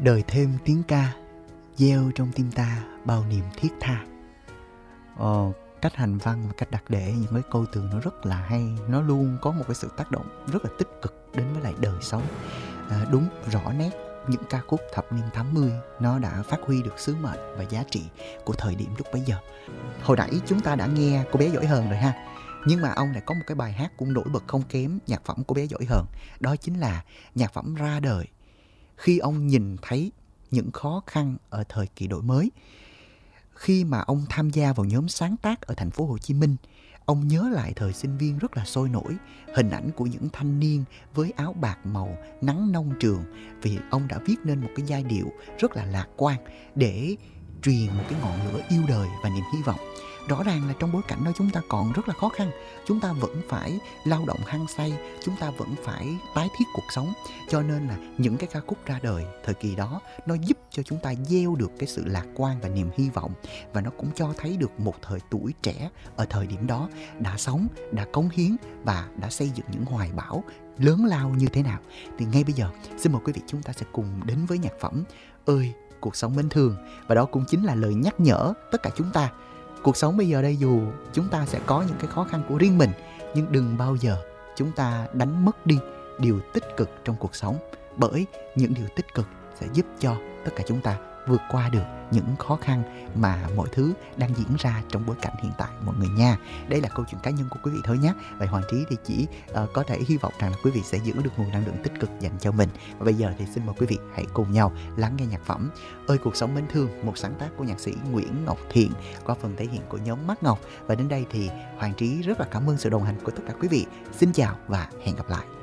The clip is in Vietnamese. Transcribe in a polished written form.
Đời thêm tiếng ca, gieo trong tim ta bao niềm thiết tha. Cách hành văn và cách đặt để những cái câu từ nó rất là hay. Nó luôn có một cái sự tác động rất là tích cực đến với lại đời sống. Đúng, rõ nét, những ca khúc thập niên 80 nó đã phát huy được sứ mệnh và giá trị của thời điểm lúc bấy giờ. Hồi nãy chúng ta đã nghe Cô bé giỏi hờn rồi ha. Nhưng mà ông lại có một cái bài hát cũng nổi bật không kém nhạc phẩm Cô bé giỏi hờn. Đó chính là nhạc phẩm ra đời khi ông nhìn thấy những khó khăn ở thời kỳ đổi mới. Khi mà ông tham gia vào nhóm sáng tác ở thành phố Hồ Chí Minh, ông nhớ lại thời sinh viên rất là sôi nổi, hình ảnh của những thanh niên với áo bạc màu, nắng nông trường, vì ông đã viết nên một cái giai điệu rất là lạc quan để truyền một cái ngọn lửa yêu đời và niềm hy vọng. Rõ ràng là trong bối cảnh đó chúng ta còn rất là khó khăn, chúng ta vẫn phải lao động hăng say, chúng ta vẫn phải tái thiết cuộc sống. Cho nên là những cái ca khúc ra đời thời kỳ đó nó giúp cho chúng ta gieo được cái sự lạc quan và niềm hy vọng. Và nó cũng cho thấy được một thời tuổi trẻ ở thời điểm đó đã sống, đã cống hiến và đã xây dựng những hoài bão lớn lao như thế nào. Thì ngay bây giờ xin mời quý vị chúng ta sẽ cùng đến với nhạc phẩm Ơi cuộc sống mến thương. Và đó cũng chính là lời nhắc nhở tất cả chúng ta. Cuộc sống bây giờ đây, dù chúng ta sẽ có những cái khó khăn của riêng mình, nhưng đừng bao giờ chúng ta đánh mất đi điều tích cực trong cuộc sống. Bởi những điều tích cực sẽ giúp cho tất cả chúng ta vượt qua được những khó khăn mà mọi thứ đang diễn ra trong bối cảnh hiện tại mọi người nha. Đây là câu chuyện cá nhân của quý vị thôi nhé. Vậy Hoàng Trí thì chỉ có thể hy vọng rằng là quý vị sẽ giữ được nguồn năng lượng tích cực dành cho mình. Và bây giờ thì xin mời quý vị hãy cùng nhau lắng nghe nhạc phẩm Ơi cuộc sống mến thương, một sáng tác của nhạc sĩ Nguyễn Ngọc Thiện qua phần thể hiện của nhóm Mắt Ngọc. Và đến đây thì Hoàng Trí rất là cảm ơn sự đồng hành của tất cả quý vị. Xin chào và hẹn gặp lại.